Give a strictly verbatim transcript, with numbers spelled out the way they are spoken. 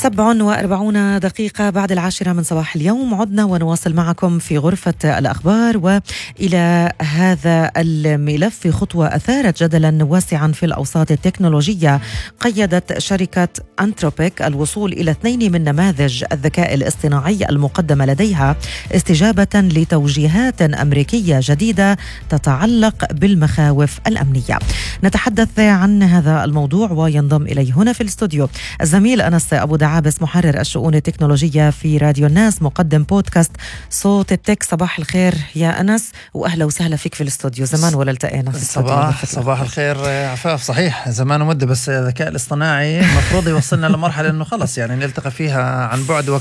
سبع وأربعون دقيقة بعد العاشرة من صباح اليوم، عدنا ونواصل معكم في غرفة الأخبار. وإلى هذا الملف في خطوة أثارت جدلا واسعا في الأوساط التكنولوجية. قيدت شركة أنتروبيك الوصول إلى اثنين من نماذج الذكاء الاصطناعي المقدمة لديها استجابة لتوجيهات أمريكية جديدة تتعلق بالمخاوف الأمنية. نتحدث عن هذا الموضوع وينضم إلي هنا في الاستوديو الزميل أنس أبو دعابس، محرر الشؤون التكنولوجية في راديو الناس، مقدم بودكاست صوت التك. صباح الخير يا أنس، وأهلا وسهلا فيك في الاستوديو. زمان ولا التقينا في الاستوديو. صباح صباح الخير عفاف. صحيح زمان ومدة، بس الذكاء الاصطناعي المفروض يوصلنا لمرحلة إنه خلص يعني نلتقى فيها عن بعد